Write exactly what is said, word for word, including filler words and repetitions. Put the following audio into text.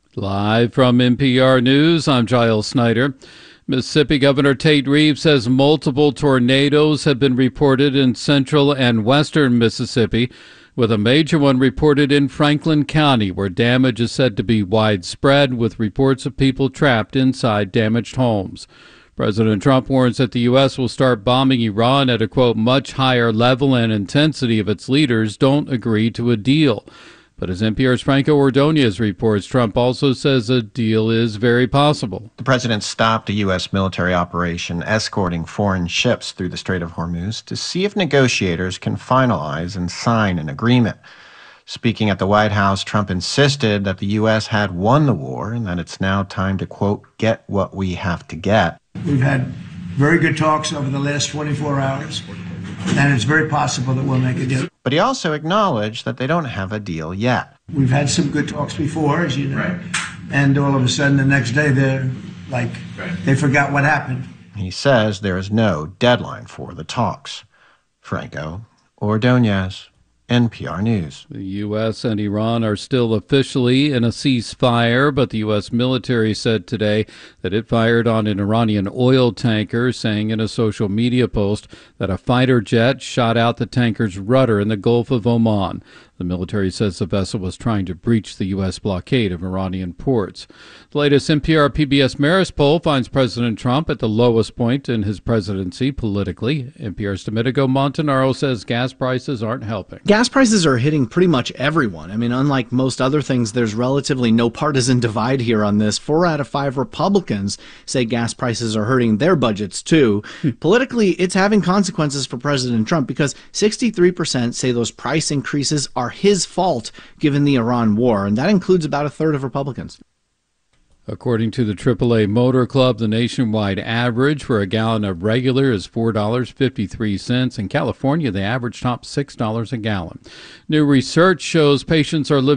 Live from N P R News, I'm Giles Snyder. Mississippi Governor Tate Reeves says multiple tornadoes have been reported in central and western Mississippi, with a major one reported in Franklin County, where damage is said to be widespread, with reports of people trapped inside damaged homes. President Trump warns that the U S will start bombing Iran at a, quote, much higher level and intensity if its leaders don't agree to a deal. But as N P R's Franco Ordonez reports, Trump also says a deal is very possible. The president stopped a U S military operation escorting foreign ships through the Strait of Hormuz to see if negotiators can finalize and sign an agreement. Speaking at the White House, Trump insisted that the U S had won the war and that it's now time to, quote, get what we have to get. We've had very good talks over the last twenty-four hours, and it's very possible that we'll make a deal. But he also acknowledged that they don't have a deal yet. We've had some good talks before, as you know, right. And all of a sudden the next day they're like, right. They forgot what happened. He says there is no deadline for the talks. Franco Ordonez, N P R News. The U S and Iran are still officially in a ceasefire, but the U S military said today that it fired on an Iranian oil tanker, saying in a social media post that a fighter jet shot out the tanker's rudder in the Gulf of Oman. The military says the vessel was trying to breach the U S blockade of Iranian ports. The latest N P R P B S Marist poll finds President Trump at the lowest point in his presidency politically. N P R's Domenico Montanaro says gas prices aren't helping. Gas prices are hitting pretty much everyone. I mean, unlike most other things, there's relatively no partisan divide here on this. Four out of five Republicans say gas prices are hurting their budgets, too. Politically, it's having consequences for President Trump because sixty-three percent say those price increases are his fault given the Iran war, and that includes about a third of Republicans. According to the triple A Motor Club, the nationwide average for a gallon of regular is four dollars and fifty-three cents. In California, the average tops six dollars a gallon. New research shows patients are living